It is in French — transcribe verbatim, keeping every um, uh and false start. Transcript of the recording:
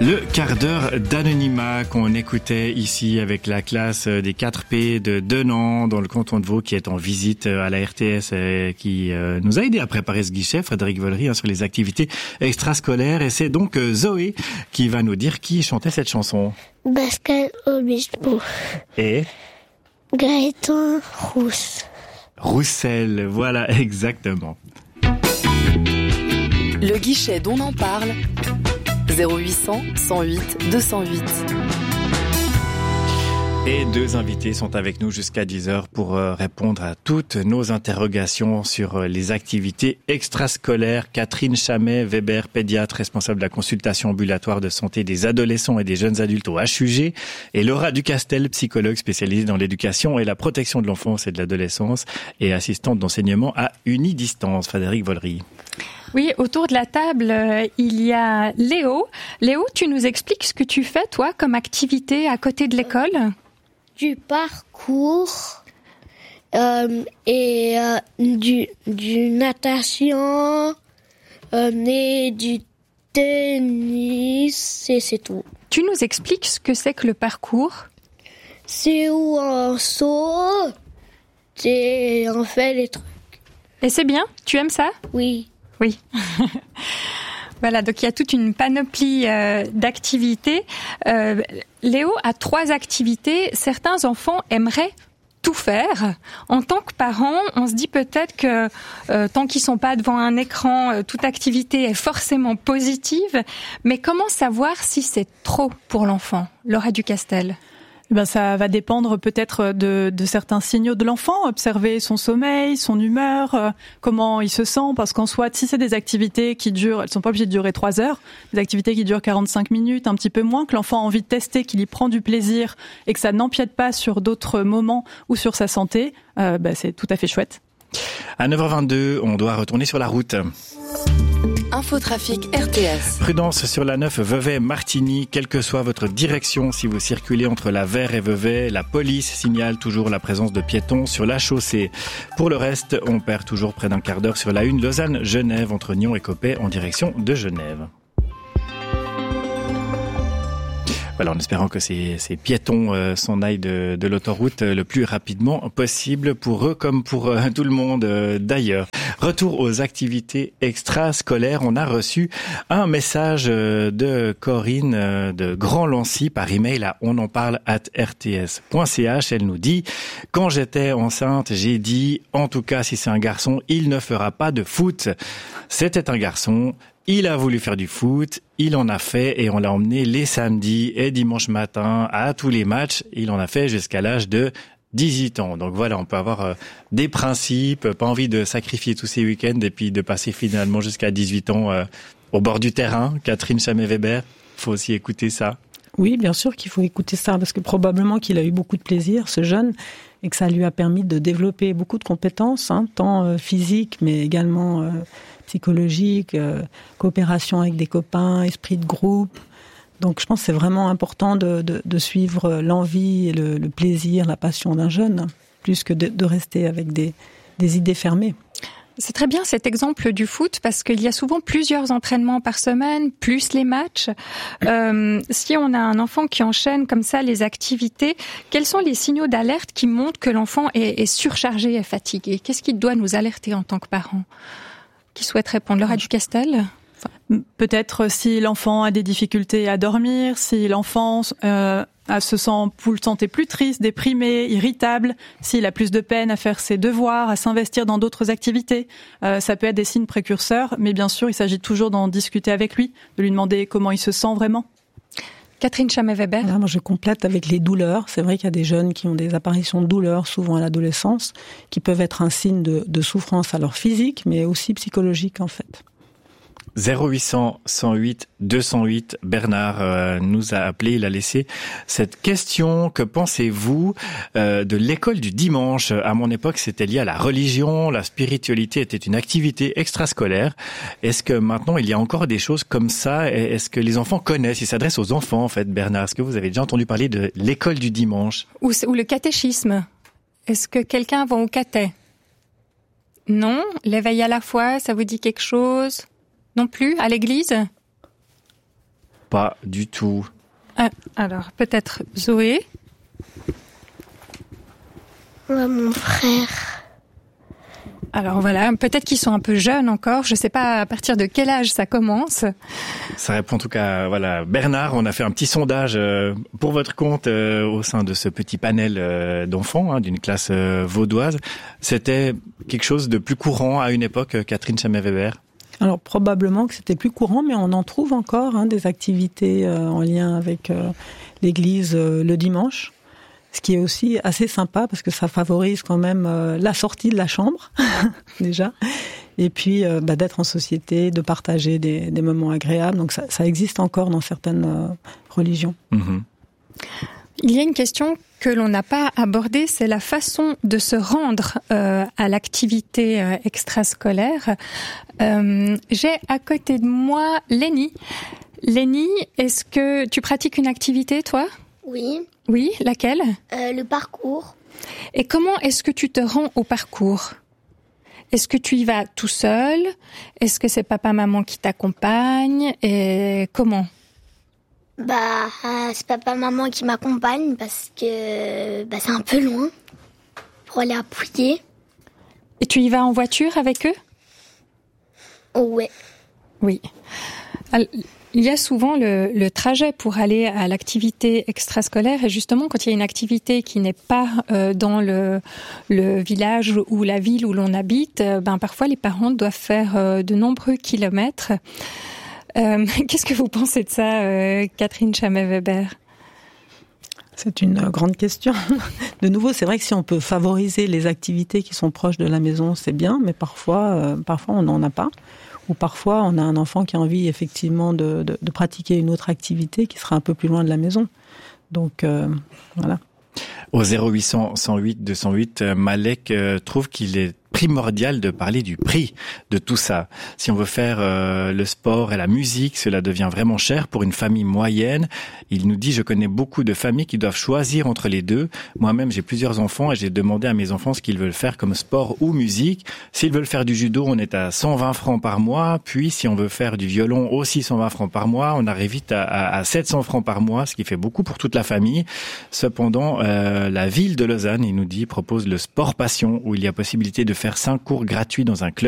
Le quart d'heure d'anonymat qu'on écoutait ici avec la classe des quatre P de Denan dans le canton de Vaud qui est en visite à la R T S et qui nous a aidé à préparer ce guichet, Frédéric Vollery, hein, sur les activités extrascolaires. Et c'est donc Zoé qui va nous dire qui chantait cette chanson. Pascal Obispo. Et Gaëtan Rousse. Roussel, voilà exactement. Le guichet dont on en parle. zéro huit cent, cent huit, deux cent huit. Et deux invités sont avec nous jusqu'à dix heures pour répondre à toutes nos interrogations sur les activités extrascolaires. Catherine Chamet-Weber, pédiatre responsable de la consultation ambulatoire de santé des adolescents et des jeunes adultes au H U G. Et Laura Ducastel, psychologue spécialisée dans l'éducation et la protection de l'enfance et de l'adolescence et assistante d'enseignement à Unidistance. Frédéric Vollery. Oui, autour de la table, euh, il y a Léo. Léo, tu nous expliques ce que tu fais, toi, comme activité à côté de l'école ? Du parcours euh, et euh, du, du natation euh, et du tennis et c'est tout. Tu nous expliques ce que c'est que le parcours ? C'est où on saute et on fait les trucs. Et c'est bien ? Tu aimes ça ? Oui. Oui. Voilà, donc il y a toute une panoplie euh, d'activités. Euh, Léo a trois activités. Certains enfants aimeraient tout faire. En tant que parent, on se dit peut-être que euh, tant qu'ils sont pas devant un écran, euh, toute activité est forcément positive. Mais comment savoir si c'est trop pour l'enfant ? Laura Ducastel. Ben ça va dépendre peut-être de, de certains signaux de l'enfant, observer son sommeil, son humeur, euh, comment il se sent, parce qu'en soit, si c'est des activités qui durent, elles sont pas obligées de durer trois heures, des activités qui durent quarante-cinq minutes, un petit peu moins, que l'enfant a envie de tester, qu'il y prend du plaisir et que ça n'empiète pas sur d'autres moments ou sur sa santé, euh, ben c'est tout à fait chouette. À neuf heures vingt-deux, on doit retourner sur la route. Infotrafic R T S. Prudence sur la neuf Vevey-Martigny, quelle que soit votre direction, si vous circulez entre la Vert et Vevey, la police signale toujours la présence de piétons sur la chaussée. Pour le reste, on perd toujours près d'un quart d'heure sur la une Lausanne-Genève entre Nyon et Coppet en direction de Genève. Voilà, en espérant que ces, ces piétons euh, s'en aillent de, de l'autoroute euh, le plus rapidement possible pour eux comme pour euh, tout le monde euh, d'ailleurs. Retour aux activités extrascolaires. On a reçu un message euh, de Corinne euh, de Grand-Lancy par email à on en parle arobase r t s point c h. Elle nous dit « Quand j'étais enceinte, j'ai dit « En tout cas, si c'est un garçon, il ne fera pas de foot. » C'était un garçon. Il a voulu faire du foot, il en a fait et on l'a emmené les samedis et dimanches matin à tous les matchs. Il en a fait jusqu'à l'âge de dix-huit ans. Donc voilà, on peut avoir euh, des principes, pas envie de sacrifier tous ces week-ends et puis de passer finalement jusqu'à dix-huit ans euh, au bord du terrain. Catherine Chamet-Weber, faut aussi écouter ça. Oui, bien sûr qu'il faut écouter ça parce que probablement qu'il a eu beaucoup de plaisir, ce jeune, et que ça lui a permis de développer beaucoup de compétences, hein, tant euh, physiques mais également euh, psychologiques, euh, coopération avec des copains, esprit de groupe. Donc je pense que c'est vraiment important de, de, de suivre l'envie, et le, le plaisir, la passion d'un jeune, plus que de, de rester avec des, des idées fermées. C'est très bien cet exemple du foot parce qu'il y a souvent plusieurs entraînements par semaine, plus les matchs. Euh, si on a un enfant qui enchaîne comme ça les activités, quels sont les signaux d'alerte qui montrent que l'enfant est, est surchargé et fatigué ? Qu'est-ce qui doit nous alerter en tant que parents ? Qui souhaite répondre ? Laura Ducastel ? Peut-être si l'enfant a des difficultés à dormir, si l'enfant euh, se sent, vous le sentez plus triste, déprimé, irritable, s'il a plus de peine à faire ses devoirs, à s'investir dans d'autres activités. Euh, ça peut être des signes précurseurs, mais bien sûr, il s'agit toujours d'en discuter avec lui, de lui demander comment il se sent vraiment. Catherine Chamet-Weber. Moi, je complète avec les douleurs. C'est vrai qu'il y a des jeunes qui ont des apparitions de douleurs, souvent à l'adolescence, qui peuvent être un signe de, de souffrance alors physique, mais aussi psychologique en fait. zéro huit cent, cent huit, deux cent huit, Bernard euh, nous a appelé, il a laissé cette question. Que pensez-vous euh, de l'école du dimanche ? À mon époque, c'était lié à la religion, la spiritualité était une activité extrascolaire. Est-ce que maintenant, il y a encore des choses comme ça ? Est-ce que les enfants connaissent ? Ils s'adressent aux enfants, en fait, Bernard. Est-ce que vous avez déjà entendu parler de l'école du dimanche ? Ou, ou le catéchisme. Est-ce que quelqu'un va au caté ? Non ? L'éveil à la foi, ça vous dit quelque chose ? Non plus, à l'église ? Pas du tout. Ah, alors, peut-être Zoé? Ouais, mon frère. Alors voilà, peut-être qu'ils sont un peu jeunes encore. Je ne sais pas à partir de quel âge ça commence. Ça répond en tout cas, voilà. Bernard, on a fait un petit sondage euh, pour votre compte euh, au sein de ce petit panel euh, d'enfants hein, d'une classe euh, vaudoise. C'était quelque chose de plus courant à une époque, euh, Catherine Chamet-Weber? Alors probablement que c'était plus courant, mais on en trouve encore hein, des activités euh, en lien avec euh, l'église euh, le dimanche. Ce qui est aussi assez sympa parce que ça favorise quand même euh, la sortie de la chambre, déjà. Et puis euh, bah, d'être en société, de partager des, des moments agréables. Donc ça, ça existe encore dans certaines euh, religions. Mmh. Il y a une question que l'on n'a pas abordée, c'est la façon de se rendre euh, à l'activité euh, extrascolaire. Euh, j'ai à côté de moi Lénie. Lénie, est-ce que tu pratiques une activité, toi ? Oui. Oui, laquelle ? Euh, le parcours. Et comment est-ce que tu te rends au parcours ? Est-ce que tu y vas tout seul ? Est-ce que c'est papa, maman qui t'accompagne ? Et comment ? Bah, euh, c'est papa, maman qui m'accompagne parce que bah, c'est un peu loin pour aller à Pouillet. Et tu y vas en voiture avec eux ? Oh ouais. Oui. Alors, il y a souvent le, le trajet pour aller à l'activité extrascolaire et justement quand il y a une activité qui n'est pas euh, dans le, le village ou la ville où l'on habite, euh, ben parfois les parents doivent faire euh, de nombreux kilomètres. Euh, qu'est-ce que vous pensez de ça, euh, Catherine Chamet-Weber ? C'est une grande question. De nouveau, c'est vrai que si on peut favoriser les activités qui sont proches de la maison, c'est bien, mais parfois, euh, parfois on n'en a pas. Ou parfois, on a un enfant qui a envie effectivement de, de, de pratiquer une autre activité qui sera un peu plus loin de la maison. Donc, euh, voilà. Au zéro huit cents, cent huit, deux cent huit, Malek euh, trouve qu'il est primordial de parler du prix de tout ça. Si on veut faire euh, le sport et la musique, cela devient vraiment cher pour une famille moyenne. Il nous dit, je connais beaucoup de familles qui doivent choisir entre les deux. Moi-même, j'ai plusieurs enfants et j'ai demandé à mes enfants ce qu'ils veulent faire comme sport ou musique. S'ils veulent faire du judo, on est à cent vingt francs par mois. Puis, si on veut faire du violon, aussi cent vingt francs par mois. On arrive vite à, à, à sept cents francs par mois, ce qui fait beaucoup pour toute la famille. Cependant, euh, la ville de Lausanne, il nous dit, propose le sport passion où il y a possibilité de faire cinq cours gratuits dans un club